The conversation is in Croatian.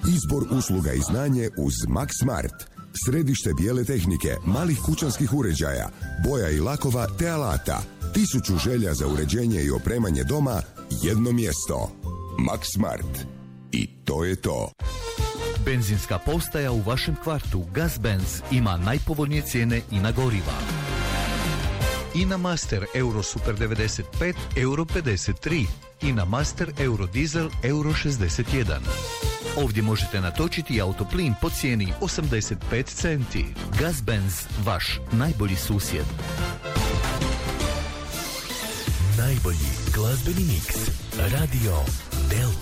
Izbor usluga i znanje uz Max Smart. Središte bijele tehnike, malih kućanskih uređaja, boja i lakova te alata. 1000 želja za uređenje i opremanje doma, jedno mjesto. Max Smart. I to je to. Benzinska postaja u vašem kvartu Gazbenz ima najpovoljnije cijene i na goriva. INA Master Euro Super 95 Euro 53, INA Master Euro Diesel Euro 61. Ovdje možete natočiti autoplin po cijeni 85 centi. Gazbenz, vaš najbolji susjed. Najbolji glazbeni miks. Radio Delta.